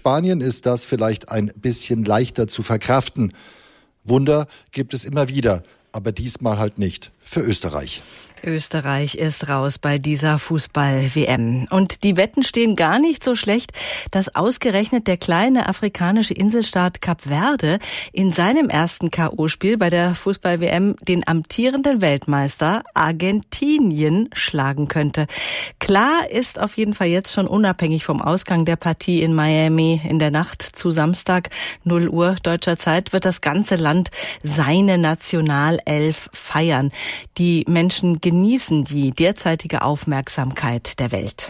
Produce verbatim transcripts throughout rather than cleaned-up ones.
Spanien ist das vielleicht ein bisschen leichter zu verkraften. Wunder gibt es immer wieder, aber diesmal halt nicht für Österreich. Österreich ist raus bei dieser Fußball-W M. Und die Wetten stehen gar nicht so schlecht, dass ausgerechnet der kleine afrikanische Inselstaat Kap Verde in seinem ersten K O-Spiel bei der Fußball-W M den amtierenden Weltmeister Argentinien schlagen könnte. Klar ist auf jeden Fall jetzt schon unabhängig vom Ausgang der Partie in Miami in der Nacht zu Samstag null Uhr deutscher Zeit wird das ganze Land seine Nationalelf feiern. Die Menschen genießen die derzeitige Aufmerksamkeit der Welt.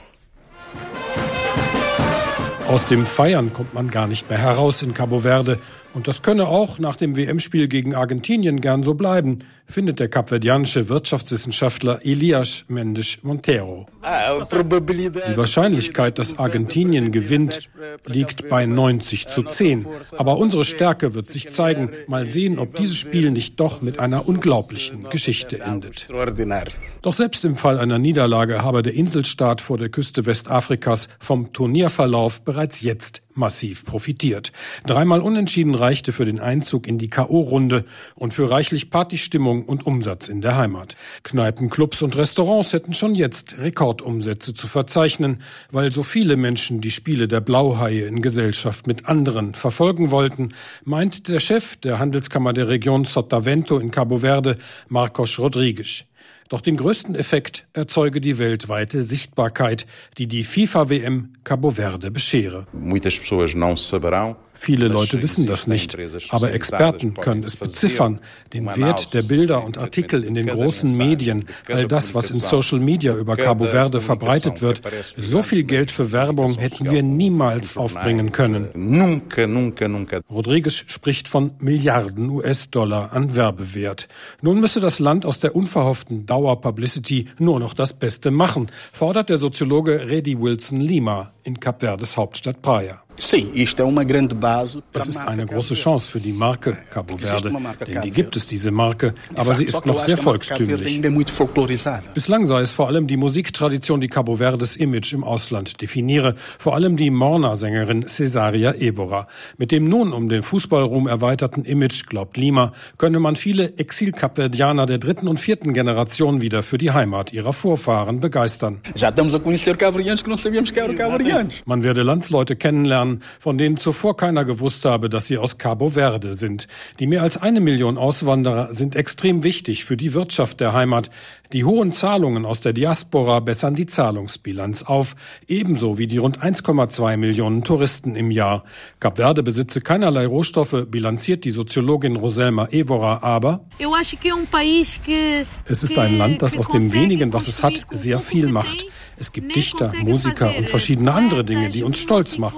Aus dem Feiern kommt man gar nicht mehr heraus in Cabo Verde. Und das könne auch nach dem W M-Spiel gegen Argentinien gern so bleiben, findet der kapverdianische Wirtschaftswissenschaftler Elias Mendes Monteiro. Die Wahrscheinlichkeit, dass Argentinien gewinnt, liegt bei neunzig zu zehn. Aber unsere Stärke wird sich zeigen. Mal sehen, ob dieses Spiel nicht doch mit einer unglaublichen Geschichte endet. Doch selbst im Fall einer Niederlage habe der Inselstaat vor der Küste Westafrikas vom Turnierverlauf bereits jetzt massiv profitiert. Dreimal unentschieden reichte für den Einzug in die K O-Runde und für reichlich Partystimmung und Umsatz in der Heimat. Kneipen, Clubs und Restaurants hätten schon jetzt Rekordumsätze zu verzeichnen, weil so viele Menschen die Spiele der Blauhaie in Gesellschaft mit anderen verfolgen wollten, meint der Chef der Handelskammer der Region Sotavento in Cabo Verde, Marcos Rodrigues. Doch den größten Effekt erzeuge die weltweite Sichtbarkeit, die die FIFA-W M Cabo Verde beschere. Viele Leute wissen das nicht, aber Experten können es beziffern. Den Wert der Bilder und Artikel in den großen Medien, all das, was in Social Media über Cabo Verde verbreitet wird. So viel Geld für Werbung hätten wir niemals aufbringen können. Rodrigues spricht von Milliarden U S-Dollar an Werbewert. Nun müsse das Land aus der unverhofften Dauerpublicity nur noch das Beste machen, fordert der Soziologe Redi Wilson Lima in Kap Verdes Hauptstadt Praia. Es ist eine große Chance für die Marke Cabo Verde, denn die gibt es, diese Marke, aber sie ist noch sehr volkstümlich. Bislang sei es vor allem die Musiktradition, die Cabo Verdes Image im Ausland definiere, vor allem die Morna-Sängerin Cesaria Évora. Mit dem nun um den Fußballruhm erweiterten Image, glaubt Lima, könne man viele Exil-Kapverdianer der dritten und vierten Generation wieder für die Heimat ihrer Vorfahren begeistern. Man werde Landsleute kennenlernen, von denen zuvor keiner gewusst habe, dass sie aus Cabo Verde sind. Die mehr als eine Million Auswanderer sind extrem wichtig für die Wirtschaft der Heimat. Die hohen Zahlungen aus der Diaspora bessern die Zahlungsbilanz auf, ebenso wie die rund eins Komma zwei Millionen Touristen im Jahr. Kap Verde besitze keinerlei Rohstoffe, bilanziert die Soziologin Roselma Évora, aber es ist ein Land, das aus dem wenigen, was es hat, sehr viel macht. Es gibt Dichter, Musiker und verschiedene andere Dinge, die uns stolz machen.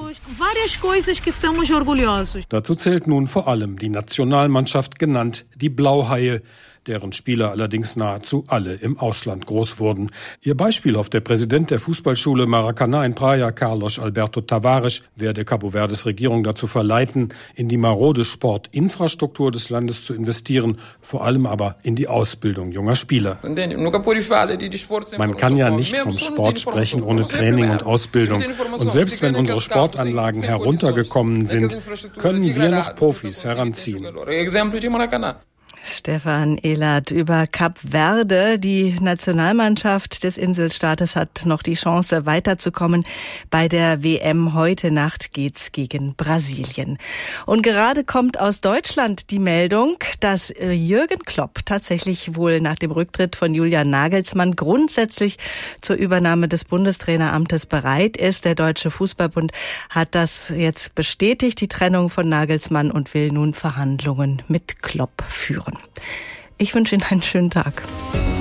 Dazu zählt nun vor allem die Nationalmannschaft, genannt die Blauhaie, deren Spieler allerdings nahezu alle im Ausland groß wurden. Ihr Beispielhaft der Präsident der Fußballschule Maracanã in Praia, Carlos Alberto Tavares, werde Cabo Verdes Regierung dazu verleiten, in die marode Sportinfrastruktur des Landes zu investieren, vor allem aber in die Ausbildung junger Spieler. Man kann ja nicht vom Sport sprechen ohne Training und Ausbildung. Und selbst wenn unsere Sportanlagen heruntergekommen sind, können wir noch Profis heranziehen. Stefan Ehlert über Kap Verde. Die Nationalmannschaft des Inselstaates hat noch die Chance, weiterzukommen. Bei der W M heute Nacht geht's gegen Brasilien. Und gerade kommt aus Deutschland die Meldung, dass Jürgen Klopp tatsächlich wohl nach dem Rücktritt von Julian Nagelsmann grundsätzlich zur Übernahme des Bundestraineramtes bereit ist. Der Deutsche Fußballbund hat das jetzt bestätigt, die Trennung von Nagelsmann, und will nun Verhandlungen mit Klopp führen. Ich wünsche Ihnen einen schönen Tag.